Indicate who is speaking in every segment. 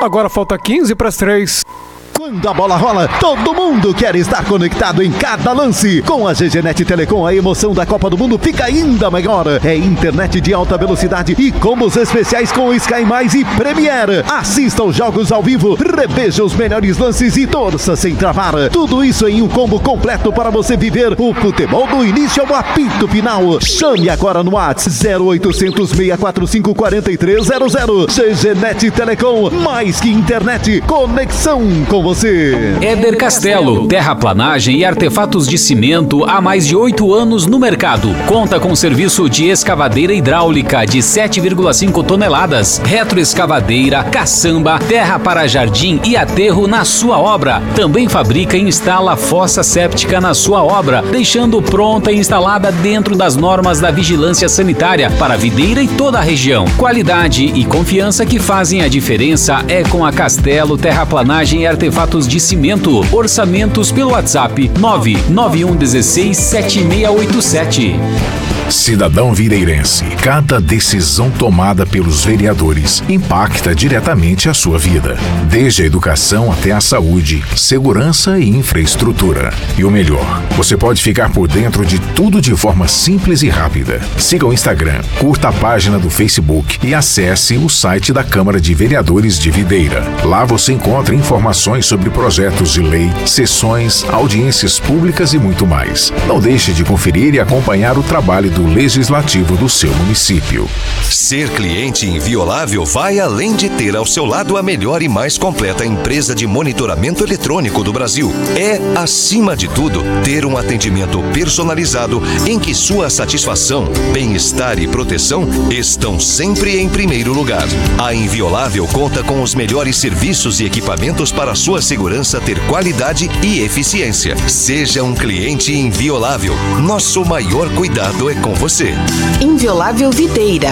Speaker 1: Agora falta 15 para as 3.
Speaker 2: Quando a bola rola, todo mundo quer estar conectado em cada lance. Com a GGNet Telecom, a emoção da Copa do Mundo fica ainda maior. É internet de alta velocidade e combos especiais com Sky Mais e Premiere. Assista os jogos ao vivo, reveja os melhores lances e torça sem travar. Tudo isso em um combo completo para você viver o futebol do início ao apito final. Chame agora no WhatsApp 0800 645 4300. GGNet Telecom, mais que internet, conexão com você.
Speaker 3: Éder Castelo, terraplanagem e artefatos de cimento há mais de 8 anos no mercado. Conta com serviço de escavadeira hidráulica de 7,5 toneladas, retroescavadeira, caçamba, terra para jardim e aterro na sua obra. Também fabrica e instala fossa séptica na sua obra, deixando pronta e instalada dentro das normas da vigilância sanitária para a Videira e toda a região. Qualidade e confiança que fazem a diferença é com a Castelo Terraplanagem e Artefatos de Cimento. Orçamentos pelo WhatsApp 991167687.
Speaker 4: Cidadão videirense, cada decisão tomada pelos vereadores impacta diretamente a sua vida. Desde a educação até a saúde, segurança e infraestrutura. E o melhor, você pode ficar por dentro de tudo de forma simples e rápida. Siga o Instagram, curta a página do Facebook e acesse o site da Câmara de Vereadores de Videira. Lá você encontra informações sobre projetos de lei, sessões, audiências públicas e muito mais. Não deixe de conferir e acompanhar o trabalho do Legislativo do seu município.
Speaker 5: Ser cliente inviolável vai além de ter ao seu lado a melhor e mais completa empresa de monitoramento eletrônico do Brasil. É, acima de tudo, ter um atendimento personalizado em que sua satisfação, bem-estar e proteção estão sempre em primeiro lugar. A Inviolável conta com os melhores serviços e equipamentos para sua segurança ter qualidade e eficiência. Seja um cliente inviolável. Nosso maior cuidado é com você.
Speaker 6: Inviolável Videira,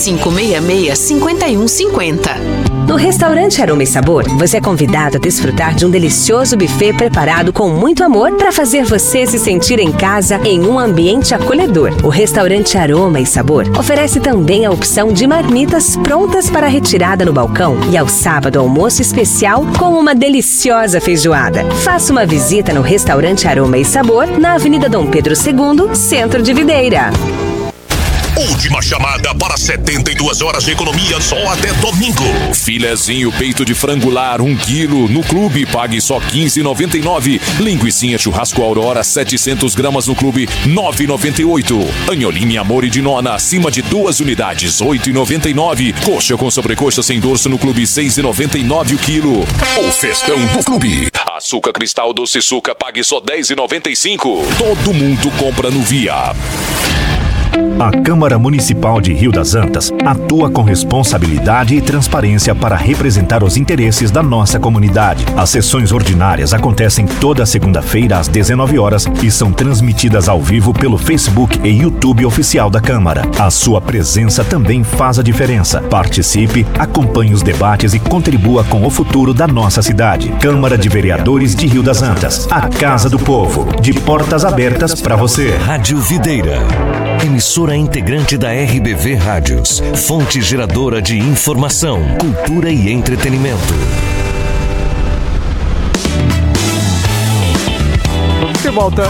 Speaker 6: 3566-5150.
Speaker 7: No restaurante Aroma e Sabor, você é convidado a desfrutar de um delicioso buffet preparado com muito amor para fazer você se sentir em casa em um ambiente acolhedor. O restaurante Aroma e Sabor oferece também a opção de marmitas prontas para retirada no balcão e ao sábado almoço especial com uma deliciosa feijoada. Faça uma visita no restaurante Aroma e Sabor na Avenida Dom Pedro II, Centro de Videira.
Speaker 8: Última chamada para 72 horas de economia só até domingo. Filezinho peito de frangular 1 quilo no clube, pague só R$15,99. Linguicinha churrasco Aurora 700 gramas no clube, R$9,98. Anholine Amore de Nona acima de 2 unidades, R$8,99. Coxa com sobrecoxa sem dorso no clube, R$6,99 o quilo. O festão do clube. Açúcar Cristal Doce Suca, pague só R$10,95. Todo mundo compra no Via.
Speaker 9: A Câmara Municipal de Rio das Antas atua com responsabilidade e transparência para representar os interesses da nossa comunidade. As sessões ordinárias acontecem toda segunda-feira às 19 horas e são transmitidas ao vivo pelo Facebook e YouTube oficial da Câmara. A sua presença também faz a diferença. Participe, acompanhe os debates e contribua com o futuro da nossa cidade. Câmara de Vereadores de Rio das Antas, a Casa do Povo, de portas abertas para você.
Speaker 5: Rádio Videira. Emissora integrante da RBV Rádios, fonte geradora de informação, cultura e entretenimento.
Speaker 1: De volta.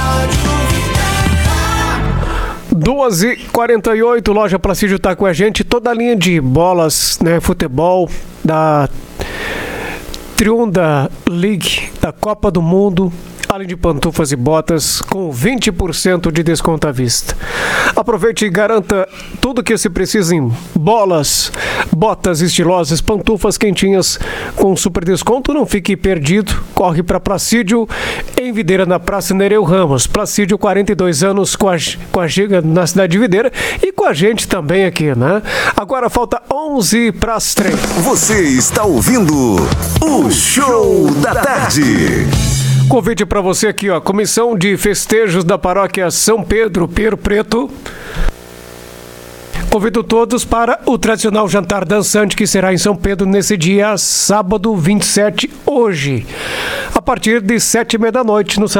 Speaker 1: 2h48, Loja Placídio está com a gente. Toda a linha de bolas, né, futebol, da Triunda League, da Copa do Mundo, além de pantufas e botas com 20% de desconto à vista. Aproveite e garanta tudo que se precisa em bolas, botas estilosas, pantufas quentinhas com super desconto. Não fique perdido, corre para Placídio, em Videira, na Praça Nereu Ramos. Placídio, 42 anos com a Giga na cidade de Videira e com a gente também aqui, né? Agora falta 11 para as 3.
Speaker 5: Você está ouvindo o Show da Tarde.
Speaker 1: Convite para você aqui, ó. Comissão de Festejos da Paróquia São Pedro, Pinheiro Preto. Convido todos para o tradicional jantar dançante que será em São Pedro nesse dia, sábado 27, hoje, a partir de 7h30 da noite, no